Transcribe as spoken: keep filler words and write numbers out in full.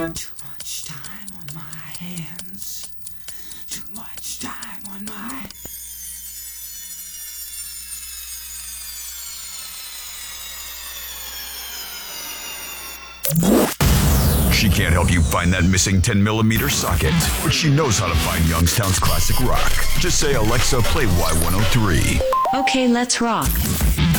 Too much time on my hands. Too much time on my... She can't help you find that missing ten millimeter socket, but she knows how to find Youngstown's classic rock. Just say, Alexa, play Y one oh three. Okay, let's rock.